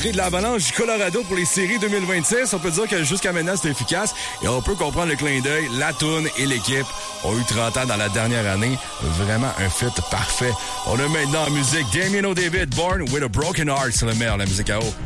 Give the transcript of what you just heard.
côté de l'Avalanche du Colorado pour les séries 2026. On peut dire que jusqu'à maintenant, c'est efficace. Et on peut comprendre le clin d'œil. La toune et l'équipe ont eu 30 ans dans la dernière année. Vraiment un fit parfait. On a maintenant en musique Damien O'David, Born with a Broken Heart. C'est le meilleur, la musique à eau.